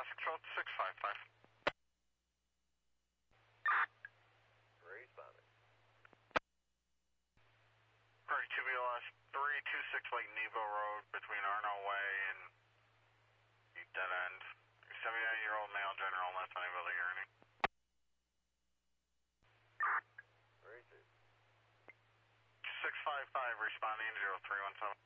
Classic 655. Responding. 32 BLS 326 Lake Nebo Road between Arno Way and the dead end. 79-year-old male general not unable to urinate. 32. 655 responding 0317.